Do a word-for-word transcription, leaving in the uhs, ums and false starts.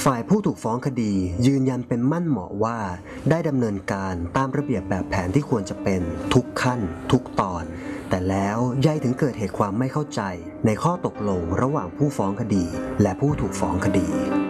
ฝ่ายผู้ถูกฟ้องคดียืนยันเป็นมั่นเหมาะว่าได้ดำเนินการตามระเบียบแบบแผนที่ควรจะเป็นทุกขั้นทุกตอนแต่แล้วยายถึงเกิดเหตุความไม่เข้าใจในข้อตกลงระหว่างผู้ฟ้องคดีและผู้ถูกฟ้องคดี